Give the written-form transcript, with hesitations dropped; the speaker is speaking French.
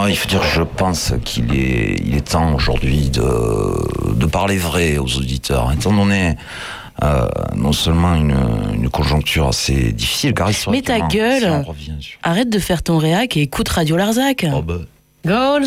Non, il faut dire que je pense qu'il est temps aujourd'hui de parler vrai aux auditeurs, étant donné non seulement une conjoncture assez difficile, car Mais ta gueule, si on revient sur... arrête de faire ton réac et écoute Radio Larzac. Oh bah. Go